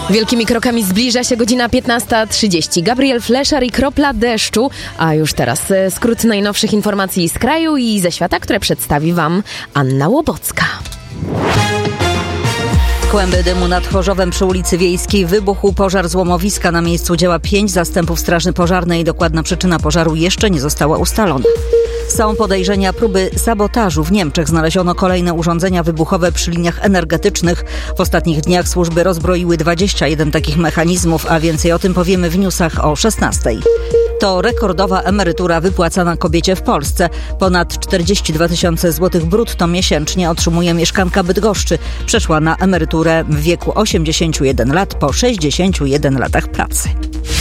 Wielkimi krokami zbliża się godzina 15:30. Gabriel Fleszar i kropla deszczu. A już teraz skrót najnowszych informacji z kraju i ze świata, które przedstawi Wam Anna Łobocka. Kłęby dymu nad Chorzowem przy ulicy Wiejskiej. Wybuchł pożar złomowiska. Na miejscu działa 5 zastępów straży pożarnej. Dokładna przyczyna pożaru jeszcze nie została ustalona. Są podejrzenia próby sabotażu. W Niemczech znaleziono kolejne urządzenia wybuchowe przy liniach energetycznych. W ostatnich dniach służby rozbroiły 21 takich mechanizmów, a więcej o tym powiemy w newsach o 16:00. To rekordowa emerytura wypłacana kobiecie w Polsce. Ponad 42 000 złotych brutto miesięcznie otrzymuje mieszkanka Bydgoszczy. Przeszła na emeryturę w wieku 81 lat po 61 latach pracy.